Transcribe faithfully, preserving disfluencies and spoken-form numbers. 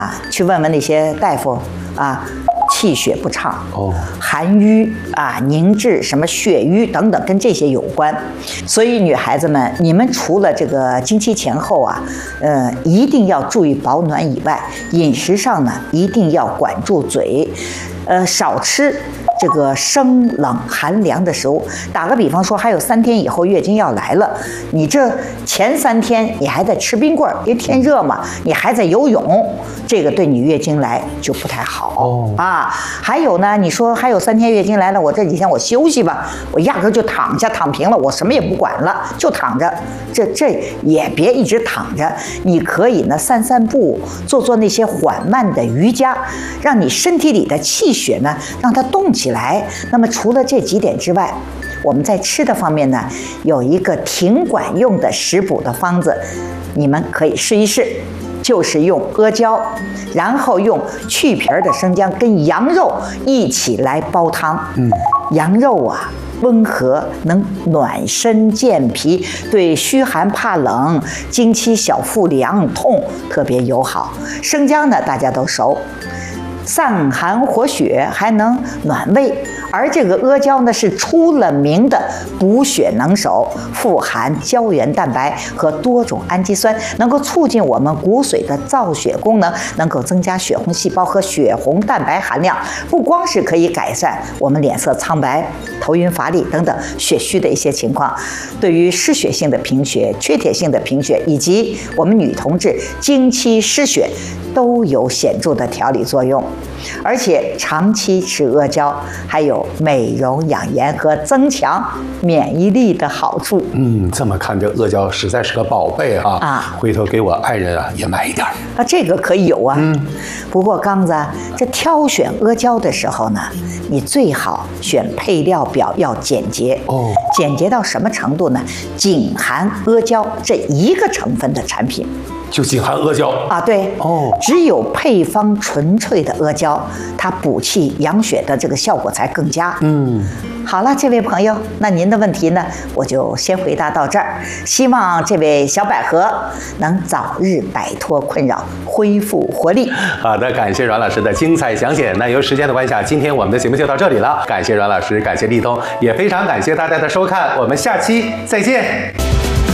啊，去问问那些大夫啊。气血不畅哦， 寒瘀啊，凝滞什么血瘀等等，跟这些有关。所以女孩子们，你们除了这个经期前后啊，呃，一定要注意保暖以外，饮食上呢，一定要管住嘴，呃，少吃这个生冷寒凉的食物。打个比方说，还有三天以后月经要来了，你这前三天你还在吃冰棍儿，因为天热嘛，你还在游泳，这个对你月经来就不太好哦啊。还有呢，你说还有三天月经来了，我这几天我休息吧，我压根就躺下躺平了，我什么也不管了，就躺着。这这也别一直躺着，你可以呢散散步，做做那些缓慢的瑜伽，让你身体里的气血呢让它动起来。那么除了这几点之外，我们在吃的方面呢，有一个挺管用的食补的方子，你们可以试一试。就是用阿胶，然后用去皮儿的生姜跟羊肉一起来煲汤。 嗯， 羊肉啊，温和，能暖身健脾，对虚寒怕冷、经期小腹凉痛特别友好。生姜呢，大家都熟。散寒活血，还能暖胃，而这个阿胶呢是出了名的补血能手，富含胶原蛋白和多种氨基酸，能够促进我们骨髓的造血功能，能够增加血红细胞和血红蛋白含量。不光是可以改善我们脸色苍白、头晕乏力等等血虚的一些情况，对于失血性的贫血、缺铁性的贫血以及我们女同志经期失血都有显著的调理作用。而且长期吃阿胶还有美容养颜和增强免疫力的好处。 嗯，这么看这阿胶实在是个宝贝啊！ 啊， 回头给我爱人啊也买一点啊，这个可以有啊。 嗯， 不过刚子，这挑选阿胶的时候呢，你最好选配料表要简洁哦。 简洁到什么程度呢？仅含阿胶这一个成分的产品。 就仅含阿胶啊，对哦， 只有配方纯粹的阿胶，它补气养血的这个效果才更佳。 嗯， 好了，这位朋友，那您的问题呢，我就先回答到这儿。希望这位小百合能早日摆脱困扰，恢复活力。 好的，感谢阮老师的精彩讲解。那由时间的关系啊，今天我们的节目就到这里了。感谢阮老师，感谢立冬，也非常感谢大家的收看，我们下期再见。